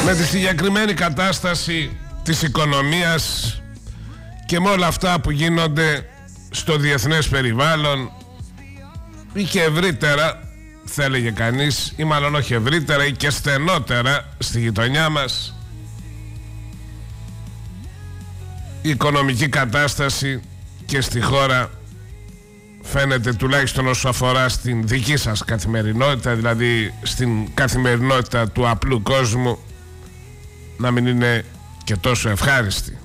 Με τη συγκεκριμένη κατάσταση της οικονομίας και με όλα αυτά που γίνονται στο διεθνές περιβάλλον ή και ευρύτερα, θα έλεγε κανείς, ή μάλλον όχι ευρύτερα, ή και στενότερα στη γειτονιά μας, η οικονομική κατάσταση και στη χώρα φαίνεται, τουλάχιστον όσο αφορά στην δική σας καθημερινότητα, δηλαδή στην καθημερινότητα του απλού κόσμου, να μην είναι και τόσο ευχάριστη.